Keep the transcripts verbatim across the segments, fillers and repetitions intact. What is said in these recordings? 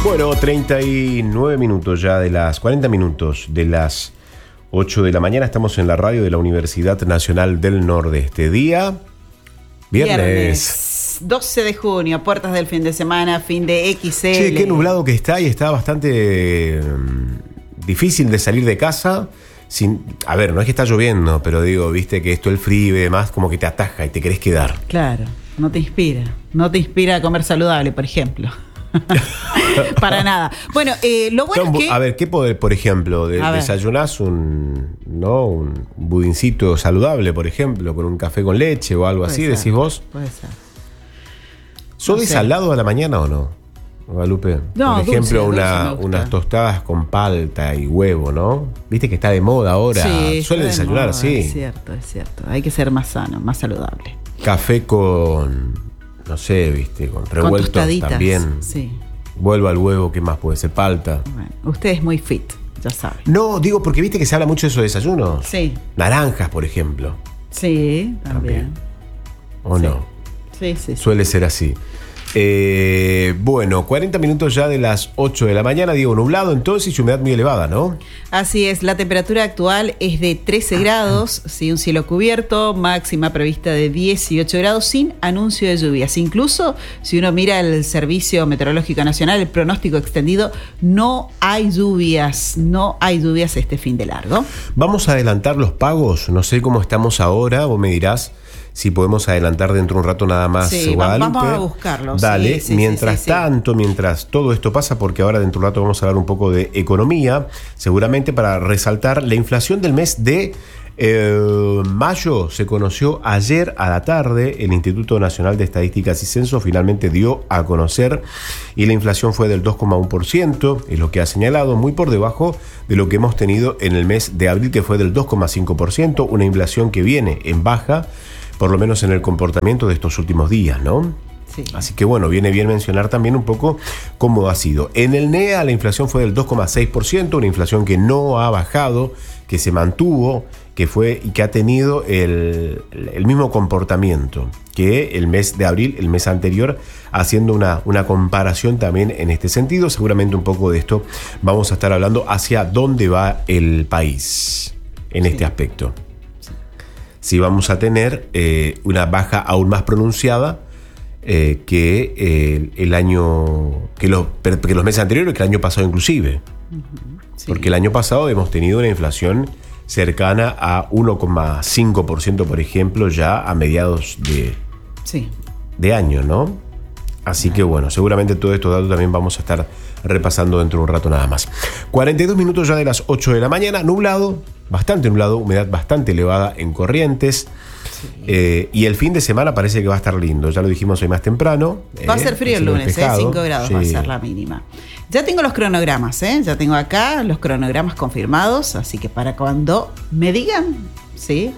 Bueno, treinta y nueve minutos ya de las cuarenta minutos de las ocho de la mañana. Estamos en la radio de la Universidad Nacional del Nordeste. Día viernes. Viernes doce de junio, puertas del fin de semana, fin de X L. Che, qué nublado que está y está bastante um, difícil de salir de casa. Sin, a ver, no es que está lloviendo, pero digo, viste que esto, el frío y demás, como que te ataja y te querés quedar. Claro, no te inspira. No te inspira a comer saludable, por ejemplo. Para nada. Bueno, eh, lo bueno Entonces, es que... A ver, ¿qué poder, por ejemplo? De, ¿Desayunás un, ¿no? un budincito saludable, por ejemplo, con un café con leche o algo Puede así, ser, decís vos? Puede ser. ¿Sos No de sé. salado a la mañana o no, Guadalupe? No, por ejemplo, dulce, una, dulce me gusta. unas tostadas con palta y huevo, ¿no? Viste que está de moda ahora. Sí, Suele está de desayunar moda, así. Es cierto, es cierto. Hay que ser más sano, más saludable. Café con, no sé, viste, con Con revueltos tostaditas. también. Sí. Vuelvo al huevo, ¿qué más puede ser? Palta. Bueno, usted es muy fit, ya sabe. No, digo porque viste que se habla mucho de esos desayunos. Sí. Naranjas, por ejemplo. Sí, también. También. ¿O Sí. no? Sí, sí, sí. Suele ser así. Eh, bueno, cuarenta minutos ya de las ocho de la mañana, digo, nublado entonces y humedad muy elevada, ¿no? Así es, la temperatura actual es de trece grados, sí, un cielo cubierto, máxima prevista de dieciocho grados sin anuncio de lluvias. Incluso si uno mira el Servicio Meteorológico Nacional, el pronóstico extendido, no hay lluvias, no hay lluvias este fin de largo. Vamos a adelantar los pagos, no sé cómo estamos ahora, vos me dirás si podemos adelantar dentro de un rato nada más. Sí, Guadalupe. vamos a buscarlo. Dale, sí, sí, mientras sí, sí, tanto, sí. mientras todo esto pasa, porque ahora dentro de un rato vamos a hablar un poco de economía, seguramente para resaltar la inflación del mes de eh, mayo. Se conoció ayer a la tarde, el Instituto Nacional de Estadísticas y Censo finalmente dio a conocer y la inflación fue del dos coma uno por ciento, es lo que ha señalado, muy por debajo de lo que hemos tenido en el mes de abril, que fue del dos coma cinco por ciento, una inflación que viene en baja, por lo menos en el comportamiento de estos últimos días, ¿no? Sí. Así que bueno, viene bien mencionar también un poco cómo ha sido. En el N E A la inflación fue del dos coma seis por ciento, una inflación que no ha bajado, que se mantuvo, que fue y que ha tenido el, el mismo comportamiento que el mes de abril, el mes anterior, haciendo una, una comparación también en este sentido. Seguramente un poco de esto vamos a estar hablando hacia dónde va el país en Sí. este aspecto. Si vamos a tener eh, una baja aún más pronunciada eh, que eh, el año que los, que los meses anteriores, que el año pasado inclusive. Uh-huh. Sí. Porque el año pasado hemos tenido una inflación cercana a uno coma cinco por ciento, por ejemplo, ya a mediados de, Sí. de año, ¿no? Así que bueno, seguramente todos estos datos también vamos a estar repasando dentro de un rato nada más. cuarenta y dos minutos ya de las ocho de la mañana, nublado, bastante nublado, humedad bastante elevada en Corrientes. Sí. Eh, y el fin de semana parece que va a estar lindo, ya lo dijimos hoy más temprano. Va eh, a ser frío el lunes, eh, cinco grados sí. va a ser la mínima. Ya tengo los cronogramas, ¿eh? ya tengo acá los cronogramas confirmados, así que para cuando me digan, ¿sí?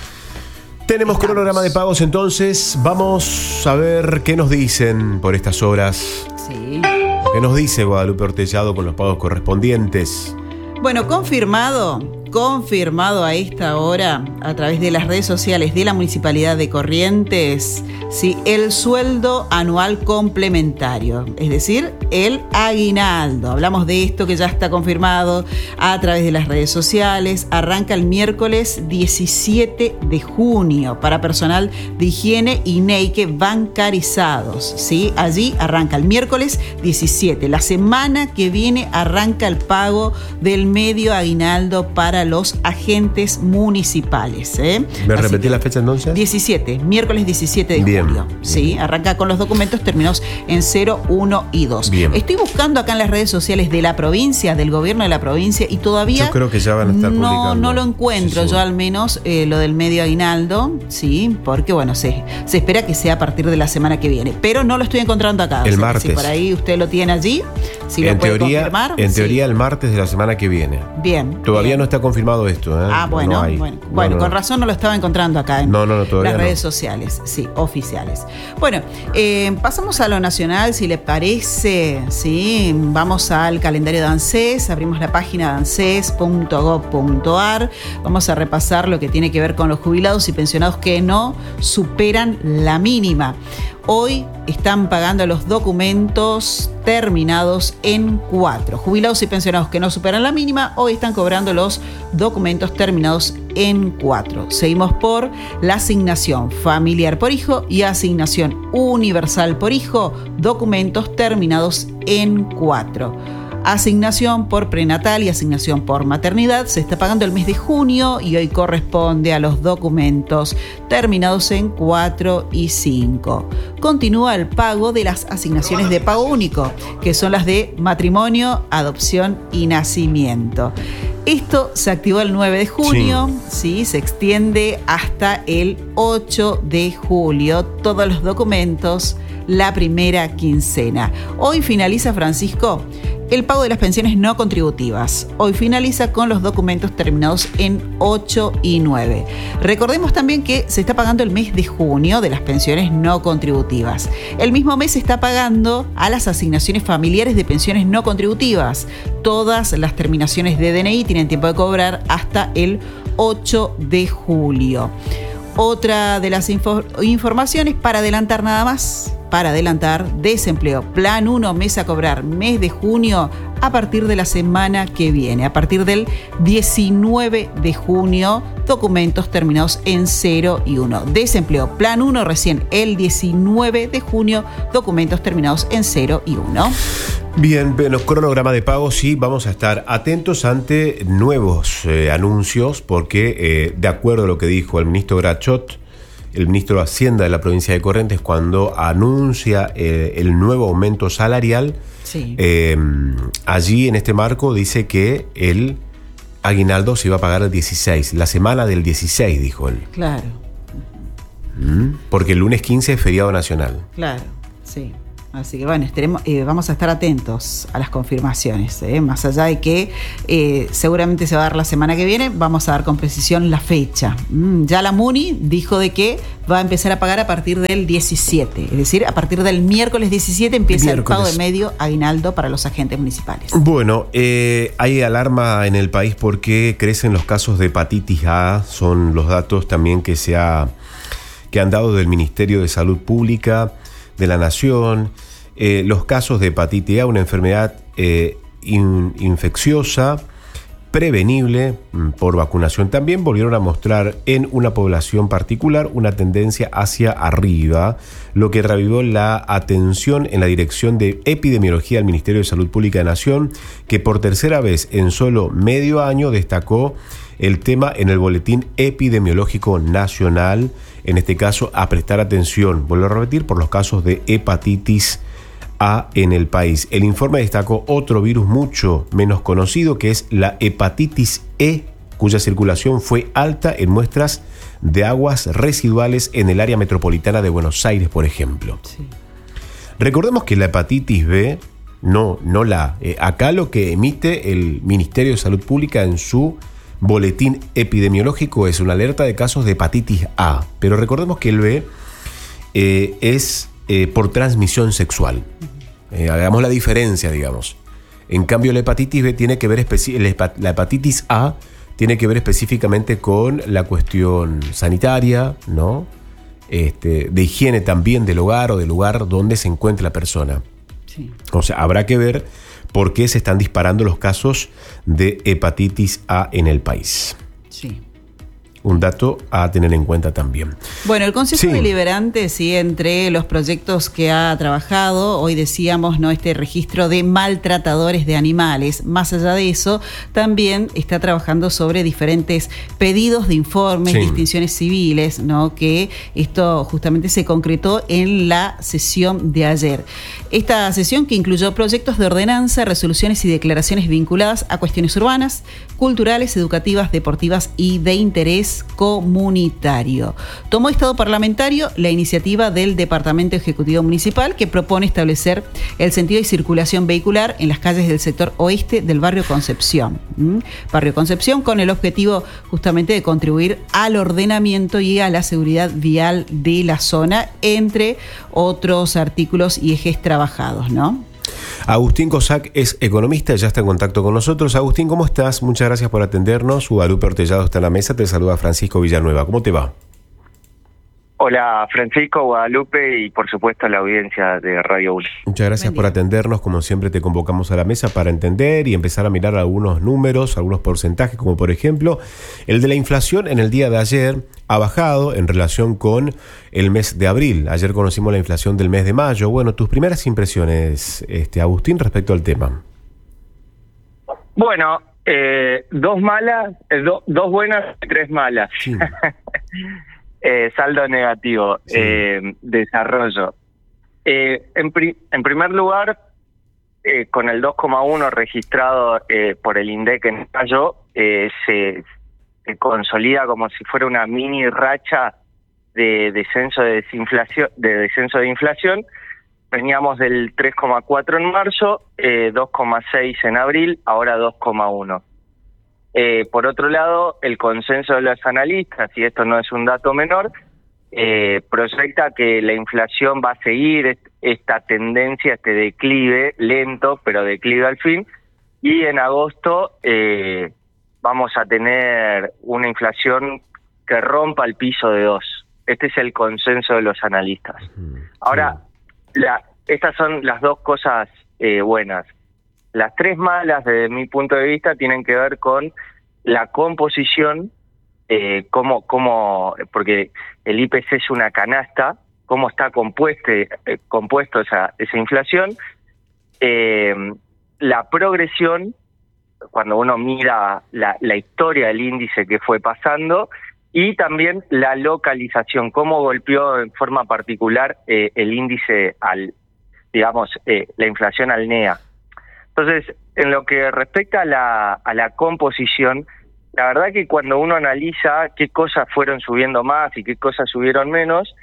Tenemos Estamos. cronograma de pagos entonces, vamos a ver qué nos dicen por estas horas. Sí. ¿Qué nos dice Guadalupe Ortellado con los pagos correspondientes? Bueno, confirmado, confirmado a esta hora a través de las redes sociales de la Municipalidad de Corrientes, sí, el sueldo anual complementario, es decir, el aguinaldo. Hablamos de esto que ya está confirmado a través de las redes sociales. Arranca el miércoles diecisiete de junio para personal de higiene y Neike bancarizados, ¿sí? Allí arranca el miércoles diecisiete. La semana que viene arranca el pago del medio aguinaldo para los agentes municipales. ¿eh? ¿Me repetí la fecha entonces? diecisiete, miércoles diecisiete de bien, julio. Bien. ¿sí? Arranca con los documentos terminados en cero, uno y dos. Bien. Estoy buscando acá en las redes sociales de la provincia, del gobierno de la provincia, y todavía yo creo que ya van a estar no, publicando. no lo encuentro, sí, yo al menos eh, lo del medio aguinaldo, sí, porque bueno, se, se espera que sea a partir de la semana que viene, pero no lo estoy encontrando acá. El o sea, martes. Si por ahí usted lo tiene allí, si en lo puede teoría, confirmar. En sí. teoría el martes de la semana que viene. Bien. Todavía bien. no está confirmado esto. ¿eh? Ah, bueno, no hay. bueno, no, bueno no, con no. razón no lo estaba encontrando acá en no, no, no, las redes no. sociales, sí, oficiales. Bueno, eh, pasamos a lo nacional, si le parece, sí, vamos al calendario de ANSES, abrimos la página de anses punto gob punto ar, vamos a repasar lo que tiene que ver con los jubilados y pensionados que no superan la mínima. hoy están pagando los documentos terminados en cuatro. Jubilados y pensionados que no superan la mínima, hoy están cobrando los documentos terminados en cuatro. Seguimos por la asignación familiar por hijo y asignación universal por hijo, documentos terminados en cuatro. Asignación por prenatal y asignación por maternidad se está pagando el mes de junio y hoy corresponde a los documentos terminados en cuatro y cinco. Continúa el pago de las asignaciones de pago único, que son las de matrimonio, adopción y nacimiento. Esto se activó el nueve de junio, sí. ¿sí? Se extiende hasta el ocho de julio. Todos los documentos, la primera quincena. Hoy finaliza, Francisco, el pago de las pensiones no contributivas. Hoy finaliza con los documentos terminados en ocho y nueve. Recordemos también que se está pagando el mes de junio de las pensiones no contributivas. El mismo mes se está pagando a las asignaciones familiares de pensiones no contributivas. Todas las terminaciones de D N I tienen tiempo de cobrar hasta el ocho de julio. Otra de las info- informaciones para adelantar nada más, para adelantar desempleo. Plan uno, mes a cobrar, mes de junio a partir de la semana que viene, a partir del diecinueve de junio, documentos terminados en cero y uno. Desempleo, plan uno recién el diecinueve de junio, documentos terminados en cero y uno. Bien, bueno, cronograma de pagos, sí, vamos a estar atentos ante nuevos eh, anuncios porque eh, de acuerdo a lo que dijo el ministro Grachot, el ministro de Hacienda de la provincia de Corrientes, cuando anuncia eh, el nuevo aumento salarial, sí. eh, allí en este marco dice que el aguinaldo se iba a pagar el dieciséis, la semana del dieciséis, dijo él. Claro. ¿Mm? Porque el lunes quince es feriado nacional. Claro, sí. Así que bueno, estaremos, eh, vamos a estar atentos a las confirmaciones, ¿eh? Más allá de que eh, seguramente se va a dar la semana que viene, vamos a dar con precisión la fecha. Mm, ya la MUNI dijo de que va a empezar a pagar a partir del diecisiete, es decir, a partir del miércoles diecisiete empieza miércoles. El pago de medio aguinaldo para los agentes municipales. Bueno, eh, hay alarma en el país porque crecen los casos de hepatitis A, son los datos también que, se ha, que han dado del Ministerio de Salud Pública de la Nación. Eh, los casos de hepatitis A, una enfermedad eh, in, infecciosa, prevenible por vacunación, también volvieron a mostrar en una población particular una tendencia hacia arriba, lo que revivó la atención en la Dirección de Epidemiología del Ministerio de Salud Pública de Nación, que por tercera vez en solo medio año destacó el tema en el Boletín Epidemiológico Nacional, en este caso a prestar atención, vuelvo a repetir, por los casos de hepatitis A en el país. El informe destacó otro virus mucho menos conocido, que es la hepatitis E, cuya circulación fue alta en muestras de aguas residuales en el área metropolitana de Buenos Aires, por ejemplo. Sí. Recordemos que la hepatitis B, no, no la... Eh, acá lo que emite el Ministerio de Salud Pública en su boletín epidemiológico es una alerta de casos de hepatitis A, pero recordemos que el B eh, es eh, por transmisión sexual. Eh, hagamos la diferencia, digamos. En cambio, la hepatitis B tiene que ver especi- la hepatitis A tiene que ver específicamente con la cuestión sanitaria, ¿no? Este, de higiene también del hogar o del lugar donde se encuentra la persona. Sí. O sea, habrá que ver por qué se están disparando los casos de hepatitis A en el país. Sí. Un dato a tener en cuenta también. Bueno, el Consejo sí. Deliberante, sí, entre los proyectos que ha trabajado, hoy decíamos, ¿no?, este registro de maltratadores de animales. Más allá de eso, también está trabajando sobre diferentes pedidos de informes, sí. distinciones civiles, ¿no?, que esto justamente se concretó en la sesión de ayer. Esta sesión que incluyó proyectos de ordenanza, resoluciones y declaraciones vinculadas a cuestiones urbanas, culturales, educativas, deportivas y de interés comunitario. Tomó estado parlamentario la iniciativa del Departamento Ejecutivo Municipal que propone establecer el sentido de circulación vehicular en las calles del sector oeste del barrio Concepción. ¿Mm? Barrio Concepción con el objetivo justamente de contribuir al ordenamiento y a la seguridad vial de la zona, entre otros artículos y ejes trabajados, ¿no? Agustín Cosac es economista, ya está en contacto con nosotros. Agustín, ¿cómo estás? Muchas gracias por atendernos. Guadalupe Ortellado está en la mesa, te saluda Francisco Villanueva. ¿Cómo te va? Hola Francisco, Guadalupe y por supuesto la audiencia de Radio UNE. Muchas gracias por atendernos, como siempre te convocamos a la mesa para entender y empezar a mirar algunos números, algunos porcentajes, como por ejemplo el de la inflación en el día de ayer ha bajado en relación con el mes de abril. Ayer conocimos la inflación del mes de mayo. Bueno, tus primeras impresiones, este Agustín, respecto al tema. Bueno, eh, dos malas, eh, do, dos buenas y tres malas. Sí. Eh, saldo negativo, sí. eh, desarrollo. Eh, en, pri en primer lugar, eh, con el dos coma uno registrado eh, por el INDEC en mayo, eh, se, se consolida como si fuera una mini racha de descenso de desinflación, de descenso de inflación. Veníamos del tres coma cuatro en marzo, eh, dos coma seis en abril, ahora dos coma uno. Eh, por otro lado, el consenso de los analistas, y esto no es un dato menor, eh, proyecta que la inflación va a seguir est esta tendencia, este declive lento, pero declive al fin, y en agosto eh, vamos a tener una inflación que rompa el piso de dos. Este es el consenso de los analistas. Ahora, la, estas son las dos cosas eh, buenas. Las tres malas, desde mi punto de vista, tienen que ver con la composición, eh, cómo, cómo, porque el I P C es una canasta, cómo está compuesto, eh, compuesto esa, esa inflación, eh, la progresión, cuando uno mira la, la historia del índice que fue pasando, y también la localización, cómo golpeó en forma particular eh, el índice al, digamos, eh, la inflación al N E A. Entonces, en lo que respecta a la, a la composición, la verdad que cuando uno analiza qué cosas fueron subiendo más y qué cosas subieron menos,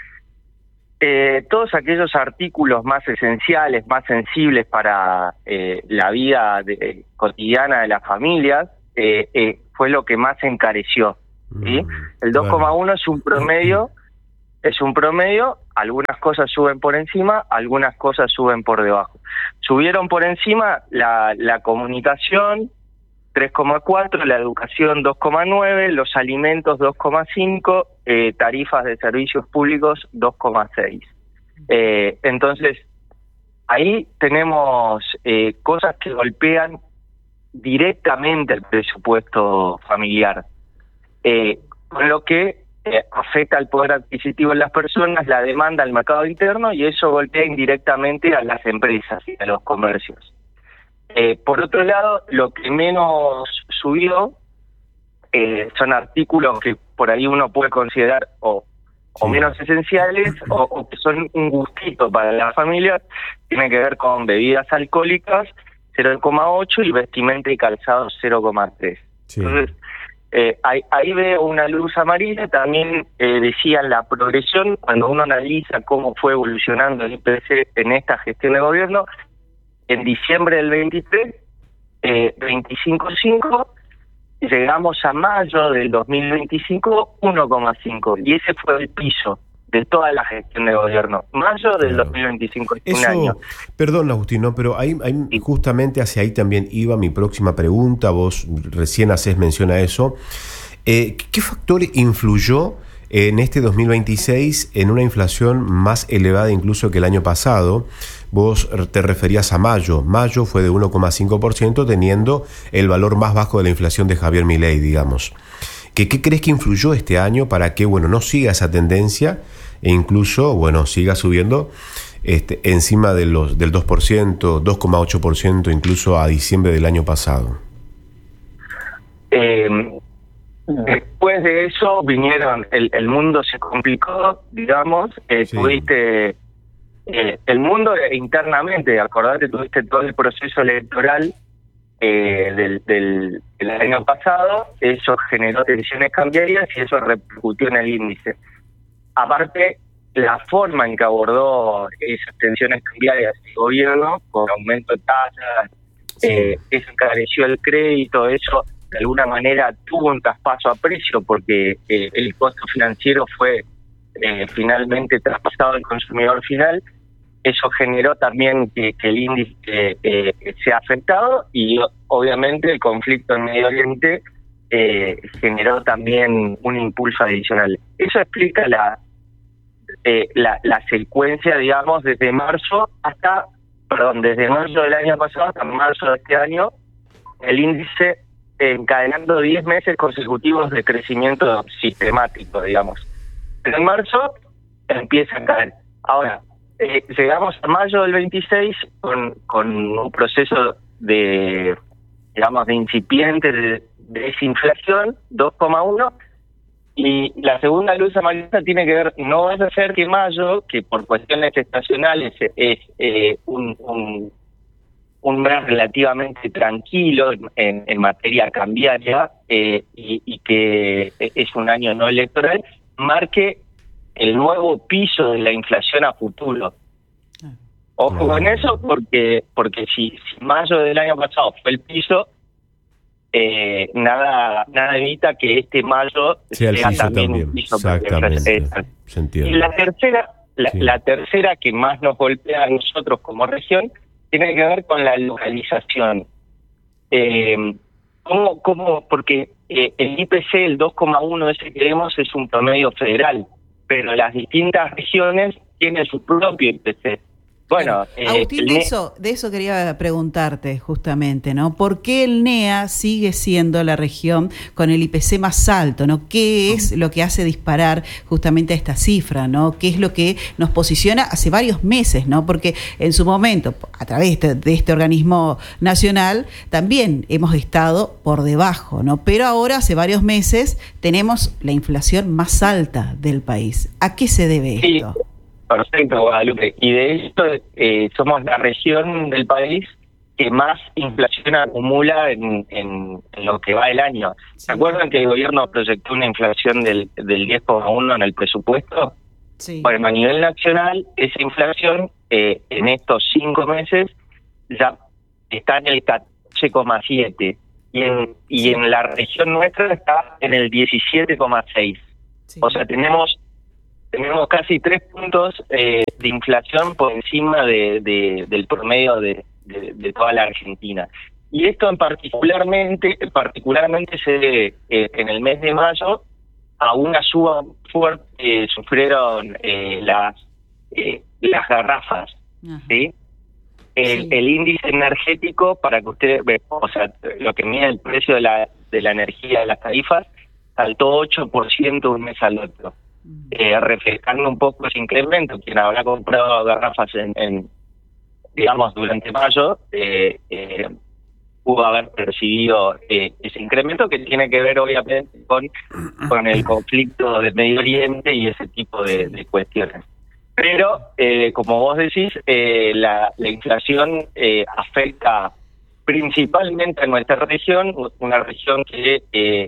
eh, todos aquellos artículos más esenciales, más sensibles para eh, la vida de, eh, cotidiana de las familias, eh, eh, fue lo que más encareció, ¿sí? El dos coma uno es un promedio, es un promedio, algunas cosas suben por encima, algunas cosas suben por debajo. Subieron por encima la, la comunicación, tres coma cuatro, la educación dos coma nueve, los alimentos dos coma cinco, eh, tarifas de servicios públicos dos coma seis. Eh, entonces, ahí tenemos eh, cosas que golpean directamente el presupuesto familiar, eh, con lo que eh, afecta al poder adquisitivo de las personas, la demanda al mercado interno, y eso golpea indirectamente a las empresas y a los comercios. Eh, por otro lado, lo que menos subió eh, son artículos que por ahí uno puede considerar o, o menos esenciales o, o que son un gustito para la familia. Tiene que ver con bebidas alcohólicas cero coma ocho y vestimenta y calzado cero coma tres. Sí. Entonces, eh, ahí, ahí veo una luz amarilla. También eh, decían la progresión, cuando uno analiza cómo fue evolucionando el I P C en esta gestión de gobierno. En diciembre del veintitrés, eh, veinticinco coma cinco, llegamos a mayo del dos mil veinticinco, uno coma cinco, y ese fue el piso de toda la gestión de gobierno. Mayo del claro. dos mil veinticinco, es un año. Perdón, Agustín, no, pero ahí, ahí sí. justamente hacia ahí también iba mi próxima pregunta. Vos recién hacés mención a eso. Eh, ¿Qué factor influyó en este dos mil veintiséis en una inflación más elevada incluso que el año pasado? Vos te referías a mayo. Mayo fue de uno coma cinco por ciento, teniendo el valor más bajo de la inflación de Javier Milei, digamos. ¿Qué, qué crees que influyó este año para que, bueno, no siga esa tendencia e incluso, bueno, siga subiendo este, encima de los del dos por ciento, dos coma ocho por ciento incluso a diciembre del año pasado? Eh, después de eso vinieron, el, el mundo se complicó, digamos, eh, sí. tuviste... Eh, el mundo internamente, acordate, tuviste todo el proceso electoral eh, del, del, del año pasado, eso generó tensiones cambiarias y eso repercutió en el índice. Aparte, la forma en que abordó esas tensiones cambiarias el gobierno, con aumento de tasas, sí. eh, eso encareció el crédito, eso de alguna manera tuvo un traspaso a precio porque eh, el costo financiero fue Eh, finalmente traspasado al consumidor final. Eso generó también que, que el índice eh, sea afectado, y obviamente el conflicto en Medio Oriente eh, generó también un impulso adicional. Eso explica la eh, la, la secuencia, digamos, desde marzo hasta, perdón, desde marzo del año pasado hasta marzo de este año, el índice encadenando diez meses consecutivos de crecimiento sistemático, digamos. Pero en marzo empieza a caer. Ahora, eh, llegamos a mayo del veintiséis con, con un proceso de, digamos, de incipiente de, de desinflación, dos coma uno, y la segunda luz amarilla tiene que ver, no va a ser que mayo, que por cuestiones estacionales es eh, un, un, un mes relativamente tranquilo en, en materia cambiaria eh, y, y que es un año no electoral, marque el nuevo piso de la inflación a futuro. Ojo con eso, porque porque si, si mayo del año pasado fue el piso, eh, nada nada evita que este mayo sí, sea también, también un piso. Exactamente. Se entiende. Y la tercera, la, sí. la tercera que más nos golpea a nosotros como región tiene que ver con la localización. Eh, ¿cómo, cómo? Porque eh, el I P C, el dos coma uno ese que vemos, es un promedio federal, pero las distintas regiones tienen su propio I P C. Bueno, eh, Agustín, de eso, de eso quería preguntarte justamente, ¿no? ¿Por qué el N E A sigue siendo la región con el I P C más alto, ¿no? ¿Qué es lo que hace disparar justamente a esta cifra, ¿no? ¿Qué es lo que nos posiciona hace varios meses, ¿no? Porque en su momento, a través de, de este organismo nacional, también hemos estado por debajo, ¿no? Pero ahora, hace varios meses, tenemos la inflación más alta del país. ¿A qué se debe esto? Sí. Perfecto, Guadalupe. Y de esto eh, somos la región del país que más inflación acumula en, en, en lo que va el año. Sí. ¿Se acuerdan que el gobierno proyectó una inflación del, del diez coma uno en el presupuesto? Sí. Bueno, a nivel nacional, esa inflación eh, en estos cinco meses ya está en el catorce coma siete y en, y sí. en la región nuestra está en el diecisiete coma seis. Sí. O sea, tenemos... Tenemos casi tres puntos eh, de inflación por encima de, de, del promedio de, de, de toda la Argentina. Y esto en particularmente, particularmente se debe eh, en el mes de mayo a una suba fuerte que eh, sufrieron eh, las eh, las garrafas, ¿sí? El, sí. el índice energético, para que ustedes vean, o sea, lo que mide el precio de la de la energía de las tarifas, saltó ocho por ciento de un mes al otro. Eh, refrescando un poco ese incremento. Quien habrá comprado garrafas en, en digamos, durante mayo, eh, eh, pudo haber percibido eh, ese incremento que tiene que ver obviamente con, con el conflicto de Medio Oriente y ese tipo de, de cuestiones. Pero, eh, como vos decís, eh, la, la inflación eh, afecta principalmente a nuestra región, una región que eh,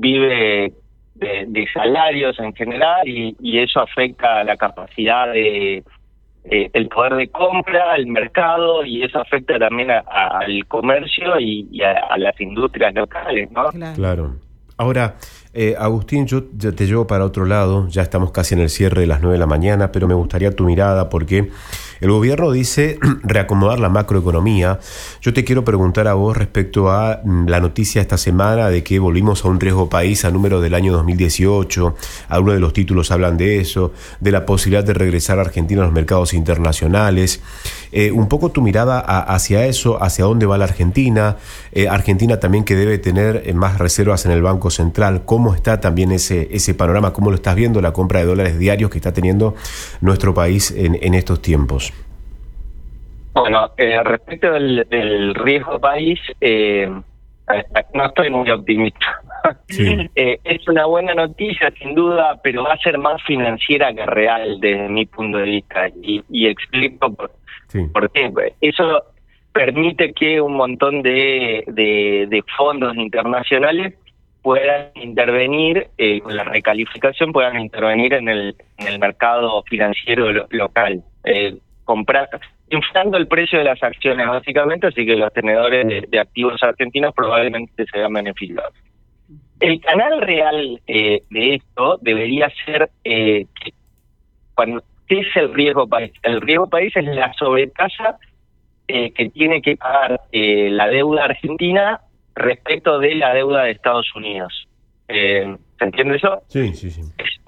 vive De, de salarios en general y, y eso afecta a la capacidad de eh, el poder de compra, el mercado, y eso afecta también a, a, al comercio y, y a, a las industrias locales, ¿no? Claro. claro. Ahora, eh, Agustín, yo, yo te llevo para otro lado, ya estamos casi en el cierre de las nueve de la mañana, pero me gustaría tu mirada porque el gobierno dice reacomodar la macroeconomía. Yo te quiero preguntar a vos respecto a la noticia esta semana de que volvimos a un riesgo país a número del año dos mil dieciocho. Algunos de los títulos hablan de eso, de la posibilidad de regresar a Argentina a los mercados internacionales. Eh, un poco tu mirada a, hacia eso, hacia dónde va la Argentina. Eh, Argentina también que debe tener eh, más reservas en el Banco Central. ¿Cómo está también ese, ese panorama? ¿Cómo lo estás viendo, la compra de dólares diarios que está teniendo nuestro país en, en estos tiempos? Bueno, eh, respecto del, del riesgo país, eh, no estoy muy optimista. Sí. eh, es una buena noticia, sin duda, pero va a ser más financiera que real desde mi punto de vista. Y, y explico por, sí. por qué. Eso permite que un montón de, de, de fondos internacionales puedan intervenir, eh, con la recalificación, puedan intervenir en el, en el mercado financiero lo, local. Eh, comprar, inflando el precio de las acciones básicamente, así que los tenedores de, de activos argentinos probablemente se vean beneficiados. El canal real eh, de esto debería ser eh, que cuando, ¿qué es el riesgo país? El riesgo país es la sobretasa eh, que tiene que pagar eh, la deuda argentina respecto de la deuda de Estados Unidos. Eh, ¿Se entiende eso? Sí, sí, sí. Es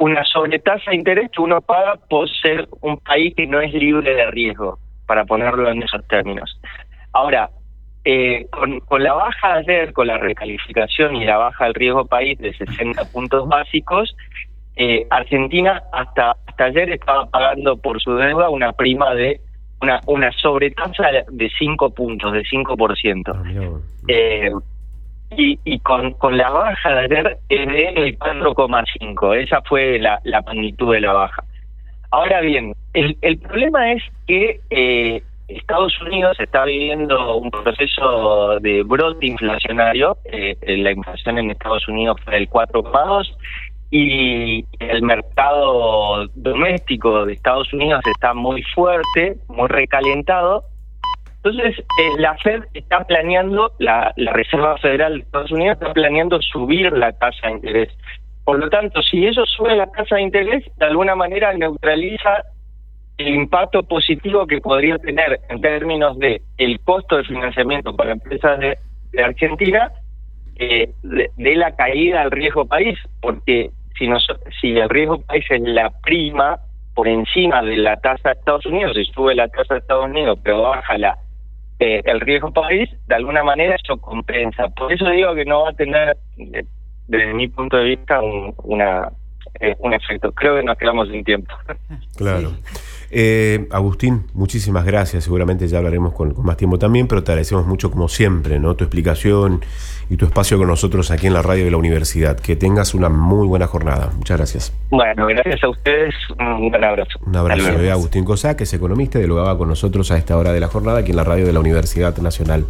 una sobretasa de interés que uno paga por ser un país que no es libre de riesgo, para ponerlo en esos términos. Ahora, eh, con, con la baja de ayer, con la recalificación y la baja del riesgo país de sesenta puntos básicos, eh, Argentina hasta, hasta ayer estaba pagando por su deuda una prima de una, una sobretasa de cinco puntos, de cinco por ciento. Eh, y y con, con la baja de ayer es de cuatro coma cinco, esa fue la, la magnitud de la baja. Ahora bien, el, el problema es que eh, Estados Unidos está viviendo un proceso de brote inflacionario. Eh, la inflación en Estados Unidos fue del cuatro coma dos y el mercado doméstico de Estados Unidos está muy fuerte, muy recalentado. Entonces, eh, la Fed está planeando, la, la Reserva Federal de Estados Unidos está planeando subir la tasa de interés. Por lo tanto, si eso sube la tasa de interés, de alguna manera neutraliza el impacto positivo que podría tener en términos de el costo de financiamiento para empresas de, de Argentina, eh, de, de la caída del riesgo país, porque si, nos, si el riesgo país es la prima por encima de la tasa de Estados Unidos, si sube la tasa de Estados Unidos pero baja la eh, el riesgo país, de alguna manera eso compensa. Por eso digo que no va a tener, eh, desde mi punto de vista, un, una eh, un efecto. Creo que nos quedamos sin tiempo. Claro. Sí. Eh, Agustín, muchísimas gracias. Seguramente ya hablaremos con, con más tiempo también, pero te agradecemos mucho, como siempre, ¿no? Tu explicación y tu espacio con nosotros aquí en la radio de la universidad. Que tengas una muy buena jornada. Muchas gracias. Bueno, gracias a ustedes. Un gran abrazo. Un abrazo de Agustín Cosá, que es economista, dialogaba con nosotros a esta hora de la jornada aquí en la radio de la Universidad Nacional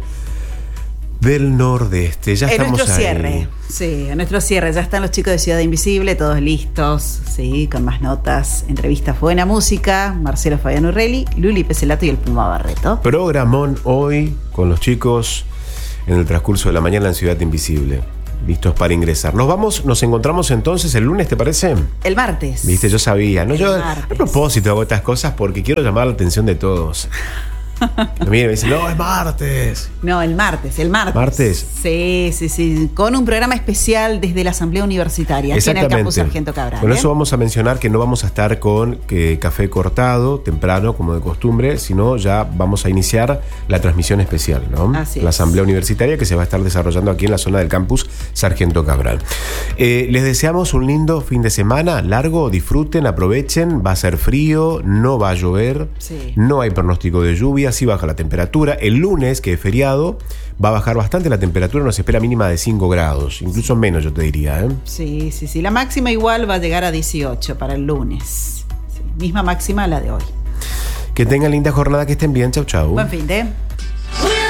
del Nordeste. Ya en estamos nuestro ahí. cierre, sí, en nuestro cierre. Ya están los chicos de Ciudad Invisible, todos listos, sí, con más notas, entrevistas, buena música. Marcelo Fabiano Urrelli, Luli Peselato y el Puma Barreto. Programón hoy con los chicos en el transcurso de la mañana en Ciudad Invisible. Listos para ingresar. Nos vamos, nos encontramos entonces el lunes, ¿te parece? El martes. Viste, yo sabía, ¿no? El Yo martes. A propósito hago estas cosas porque quiero llamar la atención de todos. Mira, me dicen, no, es martes. No, el martes, el martes. ¿Martes? Sí, sí, sí. Con un programa especial desde la Asamblea Universitaria, aquí en el campus Sargento Cabral. Con ¿eh? eso vamos a mencionar que no vamos a estar con que café cortado, temprano, como de costumbre, sino ya vamos a iniciar la transmisión especial, ¿no? Así la es. Asamblea Universitaria que se va a estar desarrollando aquí en la zona del campus Sargento Cabral. Eh, les deseamos un lindo fin de semana, largo, disfruten, aprovechen, va a ser frío, no va a llover, Sí. no hay pronóstico de lluvia, sí baja la temperatura. El lunes, que es feriado, va a bajar bastante la temperatura, nos espera mínima de cinco grados, incluso menos yo te diría, ¿eh? Sí, sí, sí. La máxima igual va a llegar a dieciocho para el lunes. Sí, misma máxima a la de hoy. Que tengan linda jornada, que estén bien, chau chau. Buen fin de...